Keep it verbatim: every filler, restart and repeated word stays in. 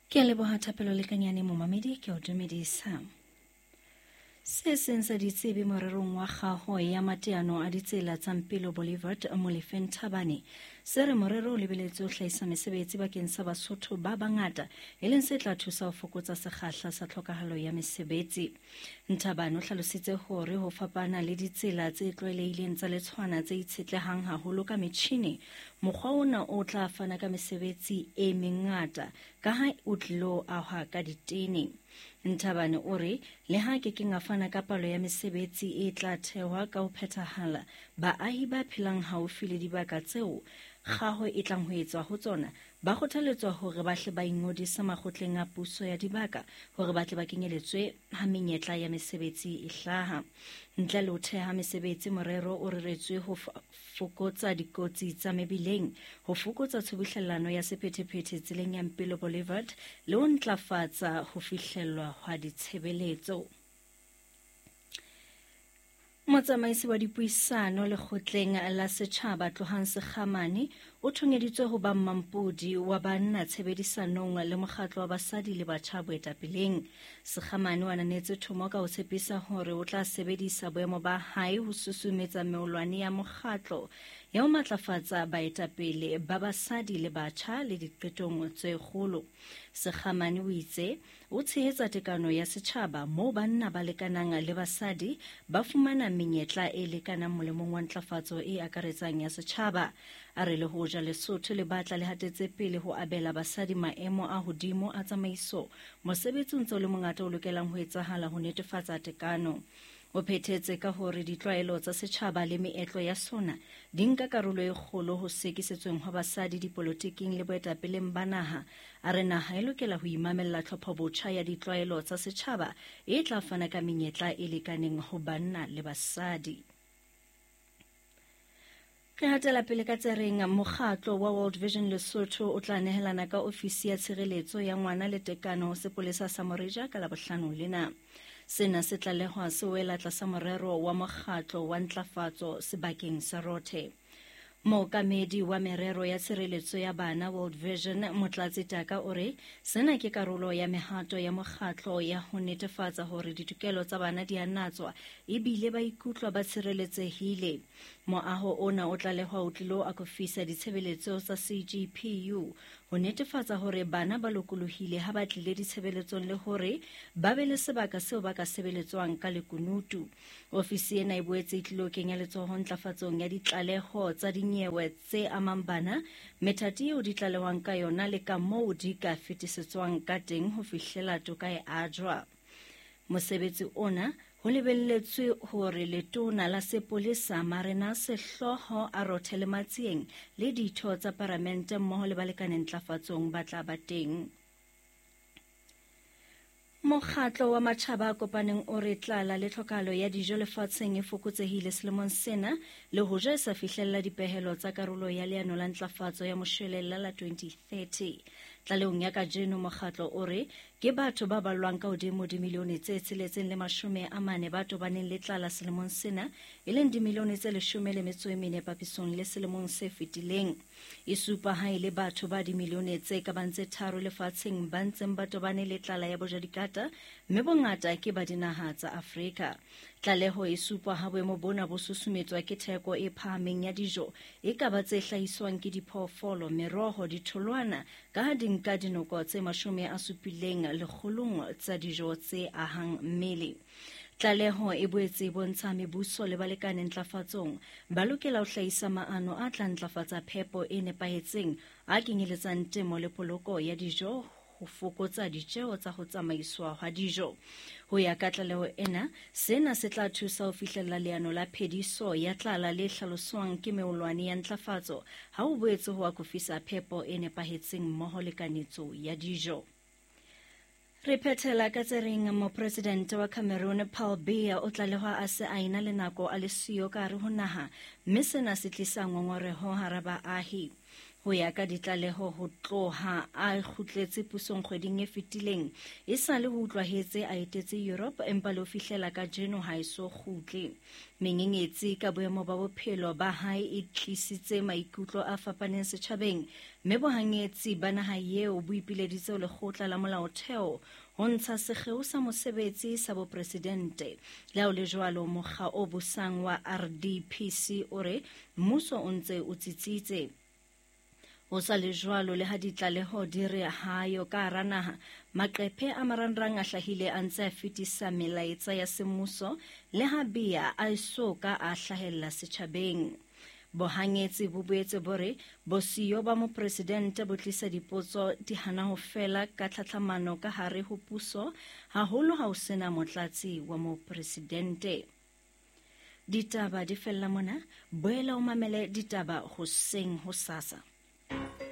Ke le boha thapelo le kanyane mo mamedi ke o dumedisa. Se seng sa ditsebi morerong wa gago ya mateano a ditsela tsa Mpilo Boulevard mo Lefeng Thabane se re morero o lebeletse o hlahisa mesebetsi bakeng sa Basotho ba bangata e leng se tla thusa ho fokotsa sekgahla sa tlhokahalo ya mesebetsi. Nthabane o hlalositse hore ho fapana le ditsela tse tlwaelehileng tsa letshwana tse itshetlehang haholo ka metjhine, mokgwa ona o tla fana ka mesebetsi e mengata ka ha o tlilo aha ka ditene. Nthabane o re le ha ke ke nga fana ka palo ya mesebetsi e tla thehwa ka ho phethahala, baahi ba phelang haufi le dibaka tseo kgaho e tlang ho etswa ho tsona ba kgothaletswa hore ba hle ba ingodisa makgotleng a puso ya dibaka hore ba tle ba kenyeletswe ha menyetla ya mesebetsi e hlaha. Ntle le ho theha mesebetsi, morero o reretswe ho fokotsa dikotsi tsa mebileng, ho fokotsa tshubuhlellano ya sephethephethe tseleng ya Mpilo Boulevard le ho ntlafatsa ho fihlellwa hwa ditshebeletso. Motsamaisi wa dipuisano lekgotleng la setjhaba Tlohang Sekgamane o thongeditswe ho ba mmampodi wa banna tshebedisanong le mokgatlo wa basadi le batjha boetapeleng. Sekgamane o ananetse thomo ka ho tshepisa hore o tla sebedisa boemo ba hae ho susumetsa meolwane ya mokgatlo ya ho matlafatsa baetapele ba basadi le batjha le diqetong tse kgolo. Sekgamane o itse o tshehetsa tekano ya setjhaba moo banna ba lekanang le basadi ba fumana menyetla e lekanang molemong wa ntlafatso e akaretsang ya setjhaba. A re le hoja Lesotho le batla le hatetse pele ho abela basadi maemo a hodimo a tsamaiso, mosebetsi o ntse o le mongata o lokelang ho etsahala ho netefatsa tekano. O phethetse ka hore ditlwaelo tsa setjhaba le meetlo ya sona di nka karolo e kgolo ho sekisetsweng ho basadi dipolotiking le boetapeleng ba naha. A re naha e lokela ho imamella tlhophobotjha ya ditlwaelo tsa setjhaba e tla fana ka menyetla e lekaneng ho banna le basadi. Re hatela pele ka tsereng, mokgatlo wa World Vision Lesotho o tla nehelana ka ofisi ya tshireletso ya ngwana le tekano ho sepolesa sa Moreja ka Labohlano lena. Sena se tla lehwa se wela tlasa morero wa mokgatlo wa ntlafatso sebakeng sa Rothe. Mookamedi wa merero ya tshireletso ya bana World Vision Motlatsi Taka o re sena ke karolo ya mehato ya mokgatlo ya ho netefatsa hore ditokelo tsa bana di a natswa ebile ba ikutlwa ba tshireletsehile. Moaho ona o tla lehwa o tlilo akofisa ditshebeletso tsa C G P U ho netefatsa hore bana ba lokolohile ha ba tlile ditshebeletsong le hore ba be le sebaka seo ba ka sebeletswang ka lekunutu. Ofisi ena e boetse e tlilo kenya letsoho ntlafatsong ya ditlaleho tsa dinyewe tse amang bana, methati eo di tlalehwang ka yona le ka moo di ka fetisetswang ka teng ho fihlela toka e ajwa. Mosebetsi ona ho lebelletswe hore letona la sepolesa Marena Sehloho a Rothe le Matsieng le ditho tsa Paramente mmoho le balekaneng ntlafatsong ba tla ba teng. Mokgatlo wa matjhaba a kopaneng o re tlala le tlhokahalo ya dijo lefatsheng e fokotsehile selemong sena le hoja e sa fihlella dipehelo tsa karolo ya leano la ntlafatso ya moshwelella la twenty thirty. Tlalehong ya kajeno mokgatlo o re ke batho ba ballwang ka hodimo dimilione tse tsheletseng le mashome a mane ba tobaneng le tlala selemong sena, e leng dimilione tse leshome le metso e mene papisong le selemong se fetileng. E supa ha e le batho ba dimilione tse ka bang tse tharo lefatsheng ba ntseng ba tobane le tlala ya bojadikata, mme bongata ke ba dinaha tsa Afrika. Tlaleho e supa ha boemo bona bo susumetswa ke theko e phahameng ya dijo, e ka ba tse hlahiswang ke diphoofolo, meroho, ditholwana, ka ha di nka dinoko tse mashome a supileng lekgolong tsa dijo tse ahang mmele. Tlaleho e boetse e bontsha mebuso le balekane ntlafatsong ba lokela ho hlahisa maano a tla ntlafatsa phepo e nepahetseng a kenyeletsang temo le poloko ya dijo, ho fokotsa ditjeo tsa ho tsamaiswa ha dijo. Ho ya ka tlaleho ena, sena se tla thusa ho fihlella leano la phediso ya tlala le hlaloswang ke meolwane ya ntlafatso ha ho boetse ho akofisa phepo e nepahetseng mmoho le kanetso ya dijo. Re phethela ka tsereng, mopresidente wa Cameroon Paul Biya o tlalehwa a se a ena le nako a le siyo ka hare ho naha, mme sena se tlisa ngongoreho hara baahi. Ho ya ka ditlaleho ho tloha a kgutletse pusong kgweding e fetileng, e sa le ho utlwahetse a etetse Europe empa le ho fihlela ka jeno ha eso kgutle. Menyenyetsi ka boemo ba bophelo ba hae e tlisitse maikutlo a fapaneng setjhabeng, mme bohanyetsi ba naha eo bo ipileditse ho lekgotla la molaotheo ho ntsha sekgeo sa mosebetsi sa bopresidente. Le ha ho le jwalo, mokga o busang wa R D P C o re mmuso o ntse o tsitsitse. Ho sa le jwalo, le ha ditlaleho di re hayo ka hara naha, maqephe a marangrang a hlahile a ntse a fetisa melaetsa ya semmuso le ha bea a soka a hlahella setjhabeng. Bohanyetsi bo boetse bore bosiyo ba mopresidente bo tlisa dipotso di hana ho fela ka tlhatlhamano ka hare ho puso, haholo ha o sena motlatsi wa mopresidente. Ditaba di fella mona, boela o mamele ditaba hoseng ho sasa.